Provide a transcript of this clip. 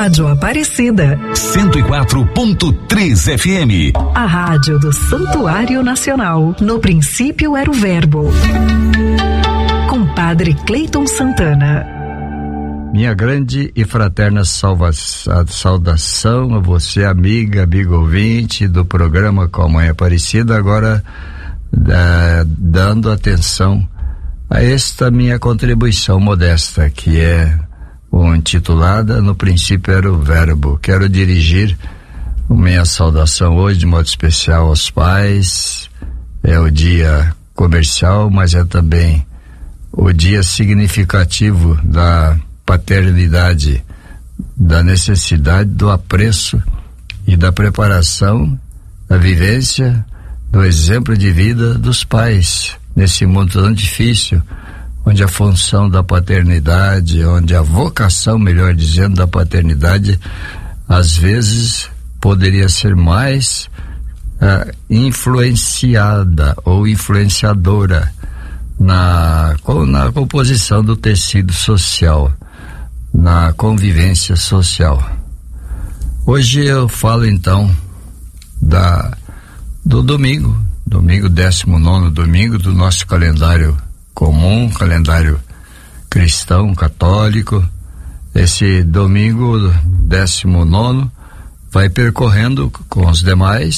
Rádio Aparecida 104.3 FM. A rádio do Santuário Nacional. No princípio era o Verbo. Com Padre Cleiton Santana. Minha grande e fraterna saudação a você, amigo ouvinte do programa Com a Mãe Aparecida, agora dando atenção a esta minha contribuição modesta, que é intitulada No Princípio Era o Verbo. Quero dirigir minha saudação hoje de modo especial aos pais. É o dia comercial, mas é também o dia significativo da paternidade, da necessidade do apreço e da preparação, da vivência, do exemplo de vida dos pais nesse mundo tão difícil, onde a função da paternidade, onde a vocação, melhor dizendo, da paternidade, às vezes poderia ser mais influenciada ou influenciadora na composição do tecido social, na convivência social. Hoje eu falo então do domingo 19º domingo do nosso calendário comum, calendário cristão, católico. Esse domingo 19º vai percorrendo com os demais